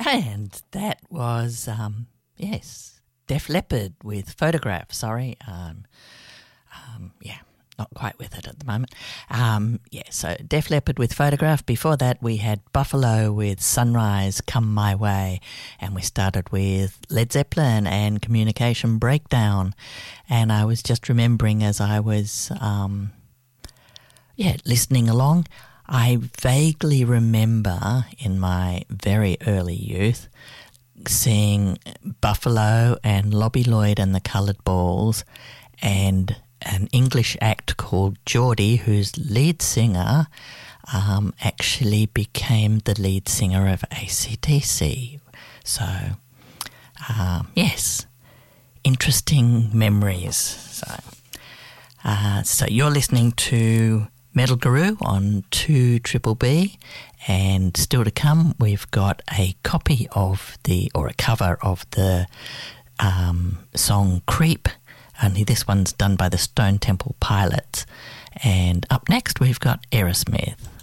And that was, Def Leppard with Photograph. Sorry. Not quite with it at the moment. So Def Leppard with Photograph. Before that, we had Buffalo with Sunrise, Come My Way. And we started with Led Zeppelin and Communication Breakdown. And I was just remembering as I was, listening along, I vaguely remember in my very early youth seeing Buffalo and Lobby Lloyd and the Coloured Balls and an English act called Geordie, whose lead singer actually became the lead singer of AC/DC. So, interesting memories. So you're listening to Metal Guru on 2BBB, and still to come, we've got a copy of a cover of the song Creep. Only this one's done by the Stone Temple Pilots. And up next, we've got Aerosmith.